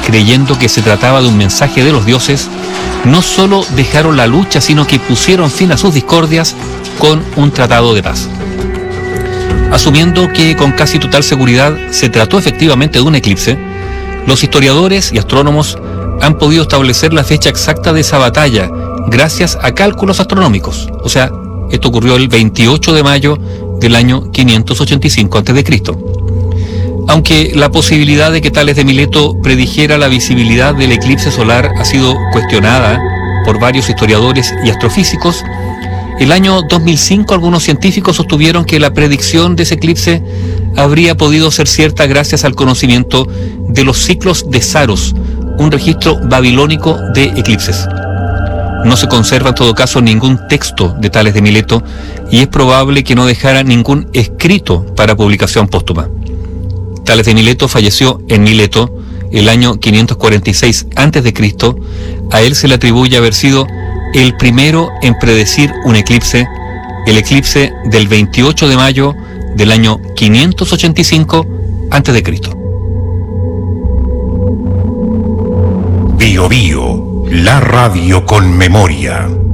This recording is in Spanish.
creyendo que se trataba de un mensaje de los dioses, no solo dejaron la lucha, sino que pusieron fin a sus discordias con un tratado de paz. Asumiendo que con casi total seguridad se trató efectivamente de un eclipse, los historiadores y astrónomos han podido establecer la fecha exacta de esa batalla gracias a cálculos astronómicos. O sea, esto ocurrió el 28 de mayo del año 585 a.C. Aunque la posibilidad de que Tales de Mileto predijera la visibilidad del eclipse solar ha sido cuestionada por varios historiadores y astrofísicos, el año 2005 algunos científicos sostuvieron que la predicción de ese eclipse habría podido ser cierta gracias al conocimiento de los ciclos de Saros, un registro babilónico de eclipses. No se conserva en todo caso ningún texto de Tales de Mileto y es probable que no dejara ningún escrito para publicación póstuma. Tales de Mileto falleció en Mileto el año 546 a.C. A él se le atribuye haber sido el primero en predecir un eclipse, el eclipse del 28 de mayo del año 585 a.C. Bio Bio, la radio con memoria.